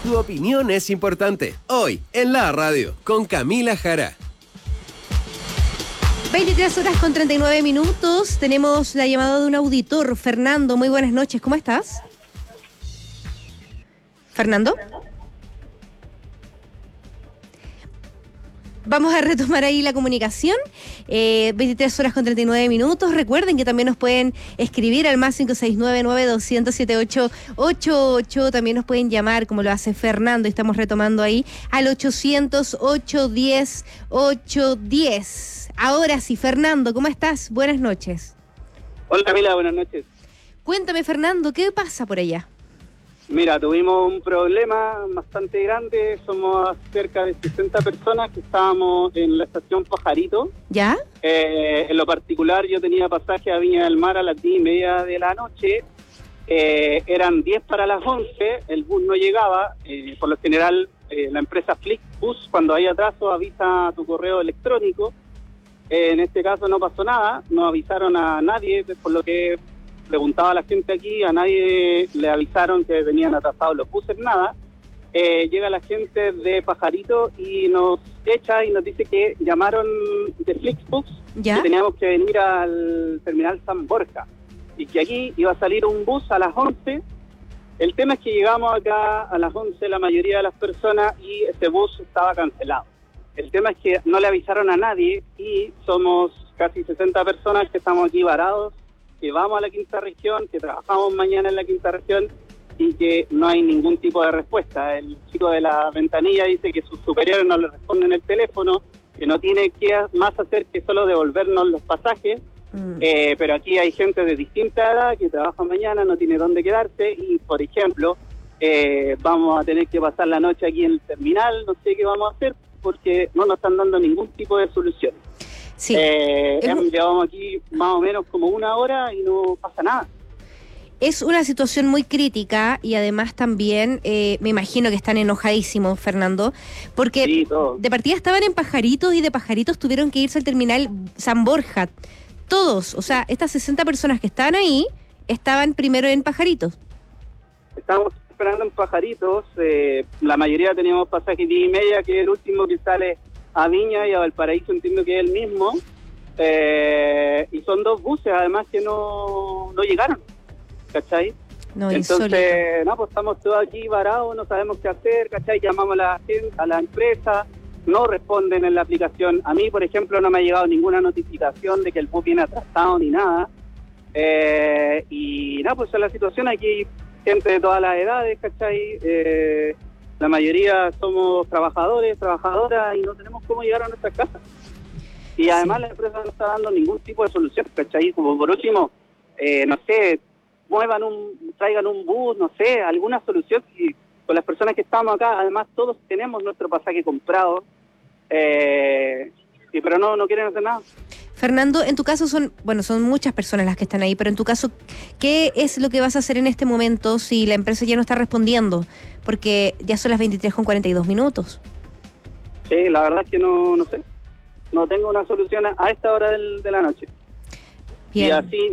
Tu opinión es importante. Hoy, en la radio, con Camila Jara. 23:39. Tenemos la llamada de un auditor. Fernando, muy buenas noches. ¿Cómo estás? ¿Fernando? Vamos a retomar ahí la comunicación. 23:39. Recuerden que también nos pueden escribir al más 569-200-7888. También nos pueden llamar, como lo hace Fernando, y estamos retomando ahí, al 800-810-810. Ahora sí, Fernando, ¿cómo estás? Buenas noches. Hola Camila, buenas noches. Cuéntame, Fernando, ¿qué pasa por allá? Mira, tuvimos un problema bastante grande. Somos cerca de 60 personas que estábamos en la estación Pajarito. ¿Ya? En lo particular, yo tenía pasaje a Viña del Mar a las 10:30 de la noche. Eran 10 para las 11, el bus no llegaba. Por lo general, la empresa Flixbus, cuando hay atraso, avisa a tu correo electrónico. En este caso no pasó nada, no avisaron a nadie, por lo que preguntaba a la gente aquí, a nadie le avisaron que venían atrasados los buses, nada. Llega la gente de Pajarito y nos echa y nos dice que llamaron de Flixbus, ¿ya? Que teníamos que venir al terminal San Borja y que aquí iba a salir un bus a las 11. El tema es que llegamos acá a las 11 la mayoría de las personas y ese bus estaba cancelado. El tema es que no le avisaron a nadie y somos casi 60 personas que estamos aquí varados, que vamos a la quinta región, que trabajamos mañana en la quinta región y que no hay ningún tipo de respuesta. El chico de la ventanilla dice que sus superiores no le responden el teléfono, que no tiene que más hacer que solo devolvernos los pasajes, pero aquí hay gente de distinta edad que trabaja mañana, no tiene dónde quedarse y, por ejemplo, vamos a tener que pasar la noche aquí en el terminal, no sé qué vamos a hacer porque no nos están dando ningún tipo de solución. Sí. Llevamos aquí más o menos como una hora y no pasa nada. Es una situación muy crítica y además también me imagino que están enojadísimos, Fernando, porque sí, de partida estaban en Pajaritos y de Pajaritos tuvieron que irse al terminal San Borja. Todos, o sea, estas 60 personas que estaban ahí estaban primero en Pajaritos. Estamos esperando en Pajaritos, la mayoría teníamos pasaje 10:30, que es el último que sale a Viña y a Valparaíso, entiendo que es el mismo, y son dos buses además que no llegaron, ¿cachai? No, entonces, no, pues estamos todos aquí varados, no sabemos qué hacer, ¿cachai? Llamamos a la gente, a la empresa, no responden en la aplicación. A mí, por ejemplo, no me ha llegado ninguna notificación de que el bus viene atrasado ni nada, y nada, pues en la situación aquí hay gente de todas las edades, ¿cachai? La mayoría somos trabajadores, trabajadoras y no tenemos cómo llegar a nuestras casas. Y además la empresa no está dando ningún tipo de solución, ¿cachai? Como por último, no sé, traigan un bus, no sé, alguna solución. Y con las personas que estamos acá, además todos tenemos nuestro pasaje comprado, pero no quieren hacer nada. Fernando, en tu caso son muchas personas las que están ahí, pero en tu caso, ¿qué es lo que vas a hacer en este momento si la empresa ya no está respondiendo? Porque ya son las 23:42. Sí, la verdad es que no sé. No tengo una solución a esta hora de la noche. Bien. Y así